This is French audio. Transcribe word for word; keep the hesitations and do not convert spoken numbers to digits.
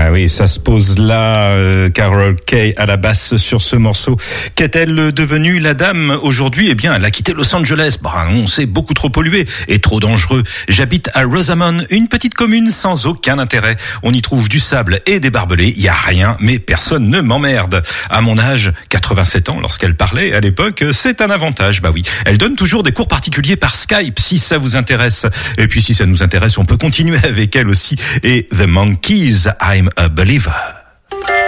Ah oui, ça se pose là, euh, Carol Kaye à la basse sur ce morceau. Qu'est-elle devenue, la dame, aujourd'hui? Eh bien, elle a quitté Los Angeles. Bah non, c'est beaucoup trop pollué et trop dangereux. J'habite à Rosamond, une petite commune sans aucun intérêt. On y trouve du sable et des barbelés. Il y a rien, mais personne ne m'emmerde. À mon âge, quatre-vingt-sept ans, lorsqu'elle parlait à l'époque, c'est un avantage. Bah oui, elle donne toujours des cours particuliers par Skype, si ça vous intéresse. Et puis, si ça nous intéresse, on peut continuer avec elle aussi. Et The Monkees, I'm a Believer.